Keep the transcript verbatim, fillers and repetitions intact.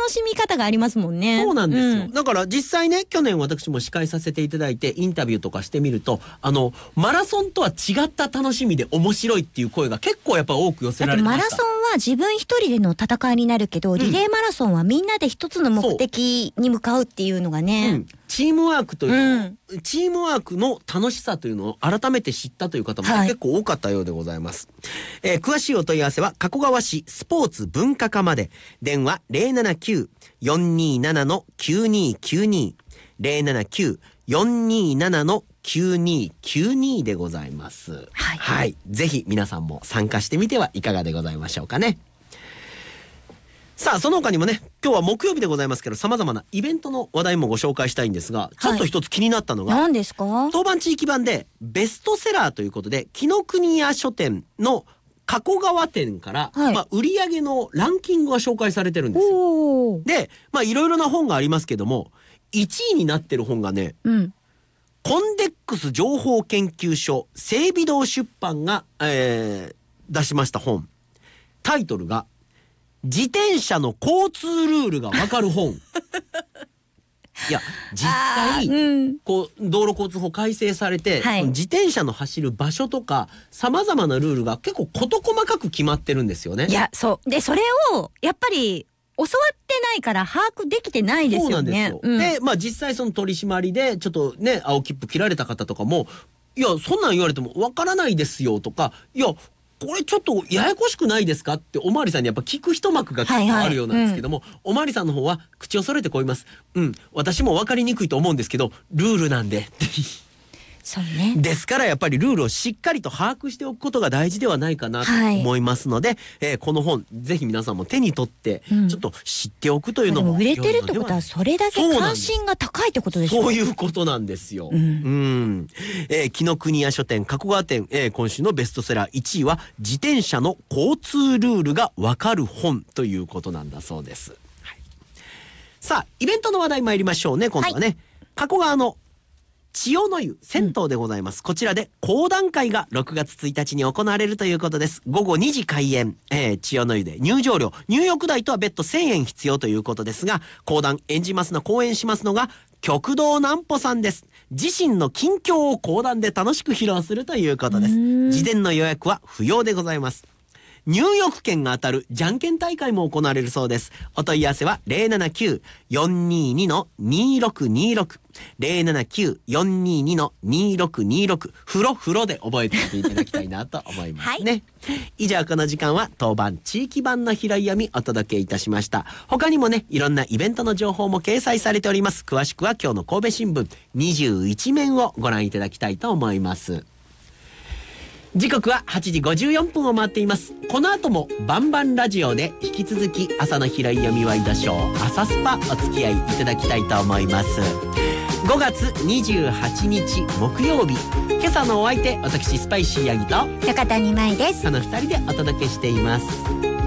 楽しみ方がありますもんね。 そうなんですよ、うん、だから実際ね、去年私も司会させていただいてインタビューとかしてみると、あのマラソンとは違った楽しみで面白いっていう声が結構やっぱ多く寄せられてました。 だってマラソンは自分一人での戦いになるけど、リレーマラソンはみんなで一つの目的に向かうっていうのがね、うん、 チームワークという、うん、チームワークの楽しさというのを改めて知ったという方も、はい、結構多かったようでございます、えー、詳しいお問い合わせは加古川市スポーツ文化課まで。電話 ゼロななきゅう よんにーなな きゅうにーきゅうに ゼロななきゅう よんにーなな きゅうにーきゅうにでございます、はい、はい、ぜひ皆さんも参加してみてはいかがでございましょうかね。さあその他にもね、今日は木曜日でございますけど、様々なイベントの話題もご紹介したいんですが、ちょっと一つ気になったのが、 何ですか？ 当番地域版でベストセラーということで、紀ノ国屋書店の加古川店から、はい、まあ、売り上げのランキングが紹介されてるんですよ。で、まあいろいろな本がありますけども、いちいになってる本がね、うん、コンデックス情報研究所整備堂出版が、えー、出しました本。タイトルが自転車の交通ルールがわかる本。いや実際、うん、こう道路交通法改正されて、はい、自転車の走る場所とかさまざまなルールが結構事細かく決まってるんですよね。 いやそうで、それをやっぱり教わってないから把握できてないですよね。そうなんですよ、 うん、でまあ実際その取り締まりでちょっとね青切符切られた方とかも、いやそんなん言われてもわからないですよとか、いやこれちょっとややこしくないですかっておまわりさんにやっぱ聞く一幕が結構あるようなんですけども、はいはい、うん、おまわりさんの方は口を揃えてこう言います。うん、私も分かりにくいと思うんですけどルールなんでってそうね、 ですからやっぱりルールをしっかりと把握しておくことが大事ではないかなと思いますので、はい、えー、この本ぜひ皆さんも手に取ってちょっと知っておくというのも、 うん、売れてるってことはそれだけ関心が高いってことでしょう。 そういうことなんですよ。うん、うん、えー、紀ノ国屋書店加古川店、えー、今週のベストセラーいちいは自転車の交通ルールがわかる本ということなんだそうです、はい、さあイベントの話題参りましょうね。今度はね、はい、加古川の千代の湯銭湯でございます、うん、こちらで講談会がろくがつついたちに行われるということです。午後にじ開演、えー、千代の湯で入場料入浴代とは別途せんえん必要ということですが、講談演じますの講演しますのが極道南穂さんです。自身の近況を講談で楽しく披露するということです。事前の予約は不要でございます。入浴券が当たるじゃんけん大会も行われるそうです。お問い合わせは ゼロななきゅう よんにーに にろくにろく ゼロななきゅう よんにーに にろくにろく風呂風呂で覚えておいていただきたいなと思いますね、はい、以上この時間は当番地域版の拾い読みお届けいたしました。他にもねいろんなイベントの情報も掲載されております。詳しくは今日の神戸新聞にじゅういちめんをご覧いただきたいと思います。時刻ははちじごじゅうよんぷんを回っています。この後もバンバンラジオで引き続き朝の拾い読みワイドショー朝スパお付き合いいただきたいと思います。ごがつにじゅうはちにち木曜日、今朝のお相手私スパイシーヤギと中谷舞です。 そのふたりでお届けしています。